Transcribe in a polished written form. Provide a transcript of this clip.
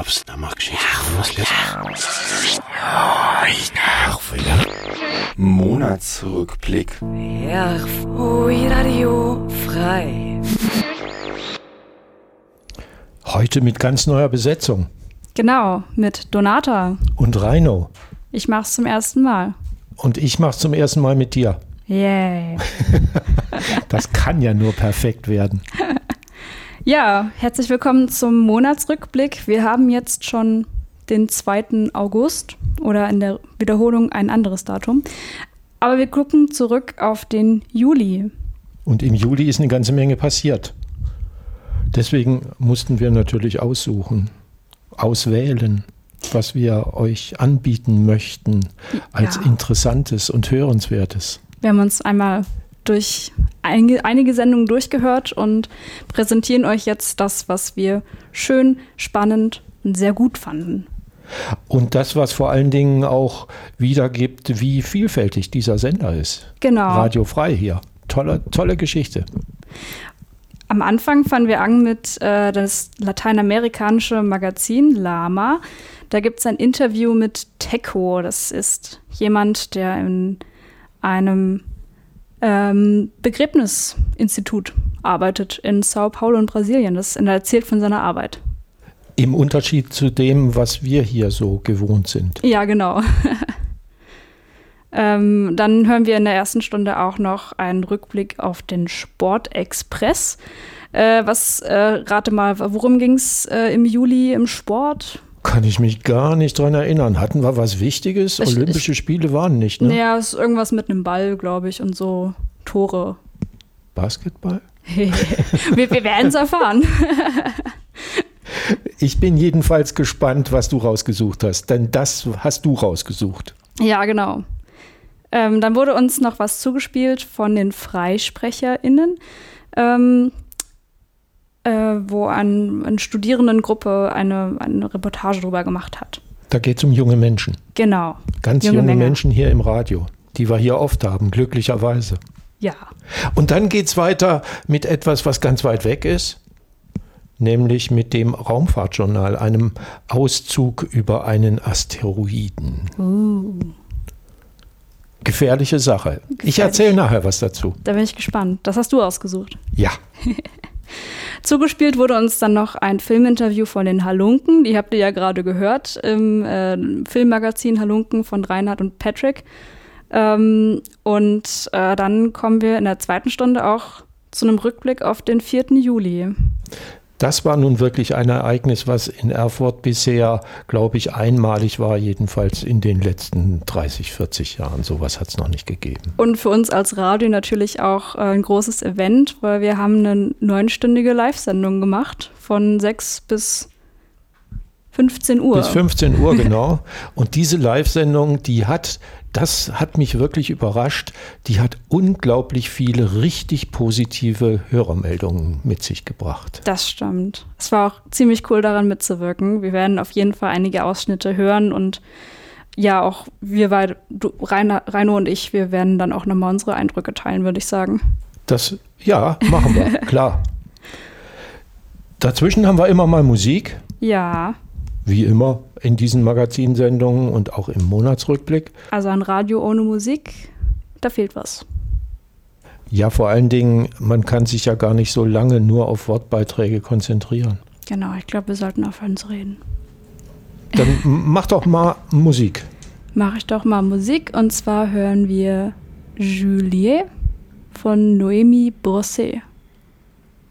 Herbst, da mach Geschichte. Monatsrückblick. Radio frei. Heute mit ganz neuer Besetzung. Genau, mit Donata. Und Reino. Ich mach's zum ersten Mal. Und ich mach's zum ersten Mal mit dir. Yay. Das kann ja nur perfekt werden. Ja, herzlich willkommen zum Monatsrückblick. Wir haben jetzt schon den 2. August oder in der Wiederholung ein anderes Datum. Aber wir gucken zurück auf den Juli. Und im Juli ist eine ganze Menge passiert. Deswegen mussten wir natürlich auswählen, was wir euch anbieten möchten als Interessantes und Hörenswertes. Wir haben uns einmal durch einige Sendungen durchgehört und präsentieren euch jetzt das, was wir schön, spannend und sehr gut fanden. Und das, was vor allen Dingen auch wiedergibt, wie vielfältig dieser Sender ist. Genau. Radio frei hier. Tolle Geschichte. Am Anfang fangen wir an mit das lateinamerikanische Magazin Lama. Da gibt es ein Interview mit Teco. Das ist jemand, der in einem Begräbnisinstitut arbeitet in Sao Paulo in Brasilien. Er erzählt von seiner Arbeit. Im Unterschied zu dem, was wir hier so gewohnt sind. Ja, genau. Dann hören wir in der ersten Stunde auch noch einen Rückblick auf den Sportexpress. Rate mal, worum ging es im Juli im Sport? Kann ich mich gar nicht dran erinnern. Hatten wir was Wichtiges? Olympische Spiele waren nicht, ne? Ja, es ist irgendwas mit einem Ball, glaube ich, und so Tore. Basketball? wir werden es erfahren. Ich bin jedenfalls gespannt, was du rausgesucht hast, denn das hast du rausgesucht. Ja, genau. Dann wurde uns noch was zugespielt von den FreisprecherInnen, wo eine Studierendengruppe eine Reportage darüber gemacht hat. Da geht es um junge Menschen. Genau. Ganz junge Menschen hier im Radio, die wir hier oft haben, glücklicherweise. Ja. Und dann geht es weiter mit etwas, was ganz weit weg ist, nämlich mit dem Raumfahrtjournal, einem Auszug über einen Asteroiden. Gefährliche Sache. Ich erzähle nachher was dazu. Da bin ich gespannt. Das hast du ausgesucht. Ja. Zugespielt wurde uns dann noch ein Filminterview von den Halunken. Die habt ihr ja gerade gehört im Filmmagazin Halunken von Reinhard und Patrick. Dann kommen wir in der zweiten Stunde auch zu einem Rückblick auf den 4. Juli. Das war nun wirklich ein Ereignis, was in Erfurt bisher, glaube ich, einmalig war, jedenfalls in den letzten 30, 40 Jahren. Sowas hat es noch nicht gegeben. Und für uns als Radio natürlich auch ein großes Event, weil wir haben eine 9-stündige Live-Sendung gemacht von 6 bis 15 Uhr. Bis 15 Uhr, genau. Und diese Live-Sendung, das hat mich wirklich überrascht, die hat unglaublich viele richtig positive Hörermeldungen mit sich gebracht. Das stimmt. Es war auch ziemlich cool, daran mitzuwirken. Wir werden auf jeden Fall einige Ausschnitte hören und ja, auch wir beide, Reino und ich, wir werden dann auch nochmal unsere Eindrücke teilen, würde ich sagen. Ja, machen wir, klar. Dazwischen haben wir immer mal Musik. Ja. Wie immer in diesen Magazinsendungen und auch im Monatsrückblick. Also ein Radio ohne Musik, da fehlt was. Ja, vor allen Dingen, man kann sich ja gar nicht so lange nur auf Wortbeiträge konzentrieren. Genau, ich glaube, wir sollten aufhören zu reden. Dann mach doch mal Musik. Mache ich doch mal Musik und zwar hören wir Juliet von Noémie Brosset.